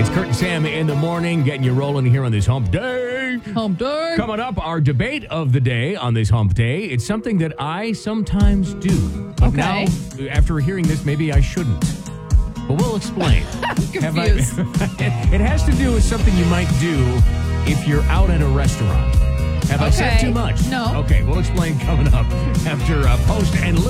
It's Kurt and Sam in the morning, getting you rolling here on this hump day. Hump day. Coming up, our debate of the day on this hump day. It's something that I sometimes do. But Okay. now, after hearing this, maybe I shouldn't. But we'll explain. I'm confused. It has to do with something you might do if you're out at a restaurant. Have I said Okay. too much? No. Okay, we'll explain coming up after Post and Lou.